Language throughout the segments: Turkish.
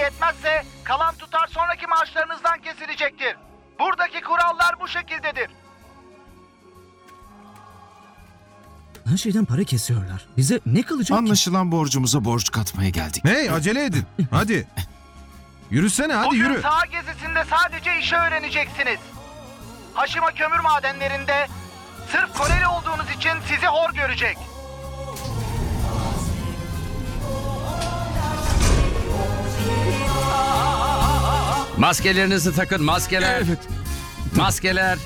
etmezse kalan tutar sonraki maaşlarınızdan kesilecektir. Buradaki kurallar bu şekildedir. Her şeyden para kesiyorlar. Bize ne kalacak ki? Anlaşılan borcumuza borç katmaya geldik. Hey, acele edin. Hadi. Yürüsene, hadi Bugün yürü. saha gezisinde sadece işi öğreneceksiniz. Haşima kömür madenlerinde sırf Koreli olduğunuz için sizi hor görecek. Maskelerinizi takın, maskeler. Evet. Maskeler.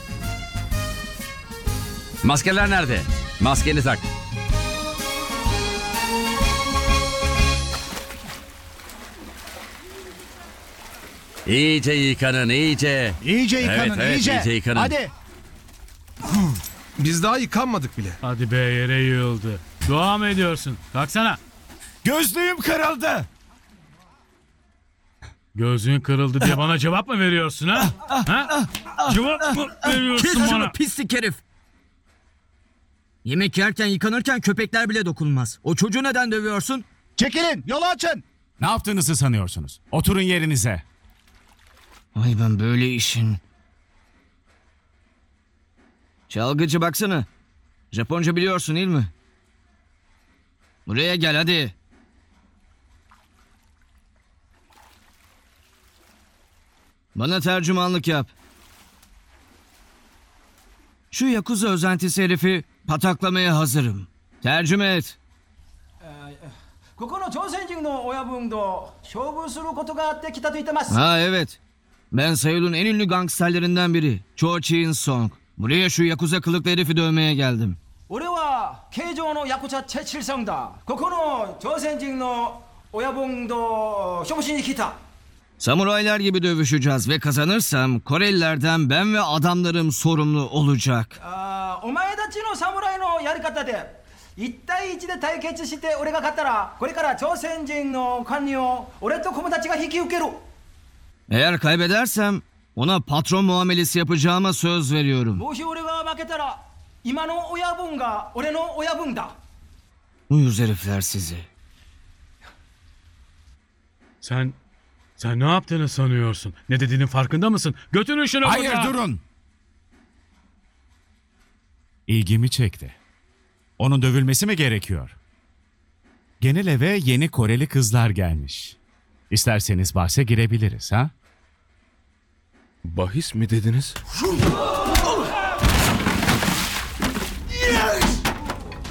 Maskeler nerede? Maskeni tak. İyice yıkanın, iyice. İyice yıkanın, Evet, iyice yıkanın. Hadi. Biz daha yıkanmadık bile. Hadi be, yere yığıldı. Dua mı ediyorsun? Kalksana. Gözlüğüm kırıldı. Gözün kırıldı diye bana cevap mı veriyorsun ha? Ha? Cevap mı veriyorsun Kes bana? şunu pislik herif. Yemek yerken yıkanırken köpekler bile dokunmaz. O çocuğu neden dövüyorsun? Çekilin, yolu açın. Ne yaptığınızı sanıyorsunuz? Oturun yerinize. Ay ben böyle işin. Çalgıcı baksana. Japonca biliyorsun değil mi? Buraya gel hadi. Bana tercümanlık yap. Şu Yakuza özentisi herifi pataklamaya hazırım. Tercüme et. ここの朝鮮人の親分と勝負することがあって来たと言ってます。 Ha evet. Ben Seul'un en ünlü gangsterlerinden biri. Cho Chin Song. Buraya şu Yakuza kılıklı herifi dövmeye geldim. 俺は慶長のヤクザチェチルさんだ。ここの朝鮮人の親分と勝負しに来た。 Samuraylar gibi dövüşeceğiz ve kazanırsam Korelilerden ben ve adamlarım sorumlu olacak. お前たちの侍のやり方で1対1で対決して俺が勝ったらこれから朝鮮人の管理を俺と友達が引き受ける。 Eğer kaybedersem ona patron muamelesi yapacağıma söz veriyorum. もし俺が負けたら今の親分が俺の親分だ。 Uyuz herifler sizi. Sen ne yaptığını sanıyorsun? Ne dediğinin farkında mısın? Götürün şunu Hayır, buradan. durun. İlgimi çekti. Onun dövülmesi mi gerekiyor? Genel eve yeni Koreli kızlar gelmiş. İsterseniz bahse girebiliriz ha? Bahis mi dediniz?